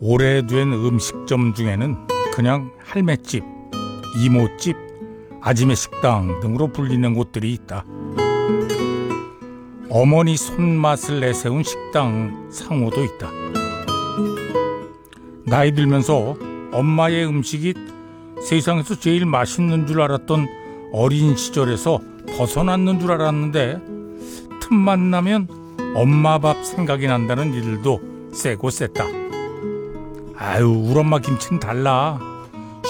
오래된 음식점 중에는 그냥 할매집, 이모집, 아지매 식당 등으로 불리는 곳들이 있다. 어머니 손맛을 내세운 식당 상호도 있다. 나이 들면서 엄마의 음식이 세상에서 제일 맛있는 줄 알았던 어린 시절에서 벗어났는 줄 알았는데, 틈만 나면 엄마 밥 생각이 난다는 일들도 세고 셌다. 아유, 우리 엄마 김치는 달라.